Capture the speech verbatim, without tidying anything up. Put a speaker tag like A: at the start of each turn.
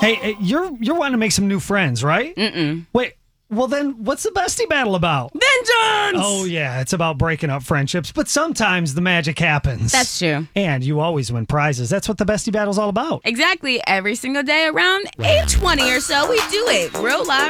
A: Hey, hey, you're you're wanting to make some new friends, right?
B: Mm-mm.
A: Wait, well then, what's the bestie battle about?
B: Vengeance!
A: Oh yeah, it's about breaking up friendships, but sometimes the magic happens.
B: That's true.
A: And you always win prizes. That's what the bestie battle's all about.
B: Exactly. Every single day around eight twenty or so, we do it. Real live.